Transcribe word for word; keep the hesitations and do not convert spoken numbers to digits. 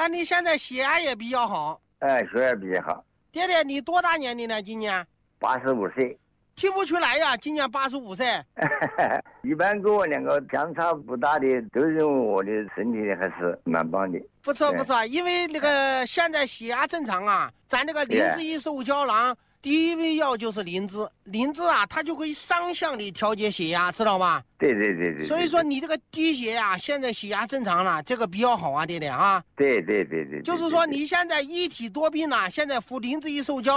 那你现在血压也比较好。 哎，血压比较好。 爹爹，你多大年龄了？今年？ 八十五岁。 听不出来呀，今年八十五岁。 一般跟我两个相差不大的，都认为我的身体还是蛮棒的。 不错不错，因为那个现在血压正常啊，咱那个灵芝益寿胶囊。第一味药就是灵芝，灵芝啊，它就会双向的调节血压，知道吗？ 对对对 对, 对。 所以说你这个低血压，现在血压正常了，这个比较好啊，爹爹啊。 对对对 对, 对。 就是说你现在一体多病了，现在服灵芝益寿胶。